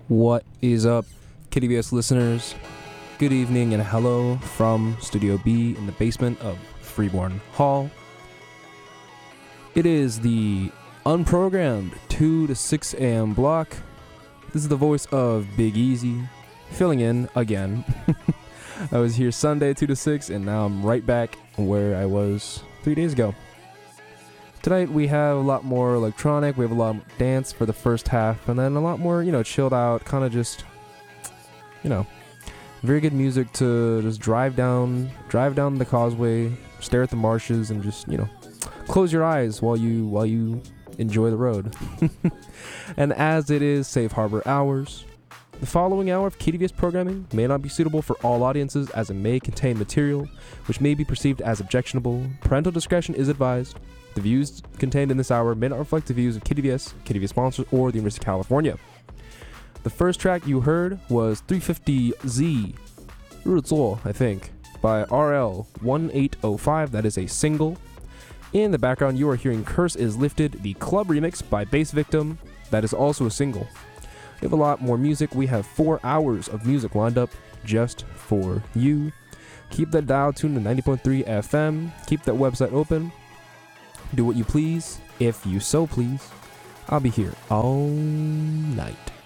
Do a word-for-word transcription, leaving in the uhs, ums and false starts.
What is up, K D V S listeners? Good evening and hello from Studio B in the basement of Freeborn Hall. It is the unprogrammed two to six a.m. block. This is the voice of Big Easy, filling in again. I was here Sunday two to six, and now I'm right back where I was three days ago. Tonight we have a lot more electronic, we have a lot of dance for the first half, and then a lot more, you know, chilled out, kind of just, you know, very good music to just drive down, drive down the causeway, stare at the marshes, and just, you know, close your eyes while you, while you enjoy the road. And as it is Safe Harbor hours, the following hour of K D V S programming may not be suitable for all audiences as it may contain material which may be perceived as objectionable. Parental discretion is advised. The views contained in this hour may not reflect the views of K D V S, K D V S sponsors, or the University of California. The first track you heard was three fifty Z, 日作, I think, by R L one eight oh five. That is a single. In the background, you are hearing Curse is Lifted, the club remix by Bass Victim. That is also a single. We have a lot more music. We have four hours of music lined up just for you. Keep that dial tuned to ninety point three F M. Keep that website open. Do what you please, if you so please. I'll be here all night.